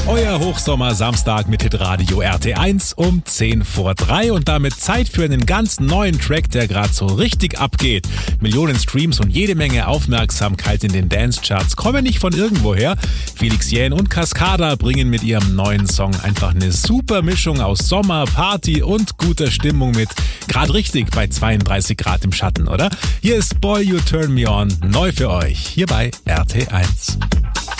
Euer Hochsommer-Samstag mit Hitradio RT1 um 10 vor 3 und damit Zeit für einen ganz neuen Track, der gerade so richtig abgeht. Millionen Streams und jede Menge Aufmerksamkeit in den Dance-Charts kommen nicht von irgendwoher. Felix Jähn und Cascada bringen mit ihrem neuen Song einfach eine super Mischung aus Sommer, Party und guter Stimmung mit. Gerade richtig bei 32 Grad im Schatten, oder? Hier ist Boy You Turn Me On, neu für euch, hier bei RT1.